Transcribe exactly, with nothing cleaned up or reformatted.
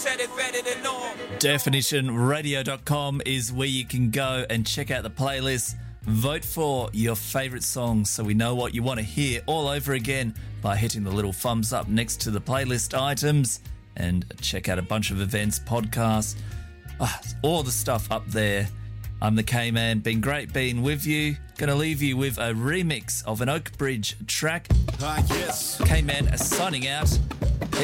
said it better than Norm. definition radio dot com is where you can go and check out the playlist. Vote for your favourite songs so we know what you want to hear all over again by hitting the little thumbs up next to the playlist items, and check out a bunch of events, podcasts, ah, all the stuff up there. I'm the K-Man. Been great being with you. Going to leave you with a remix of an Oak Bridge track. Ah, yes. K-Man signing out.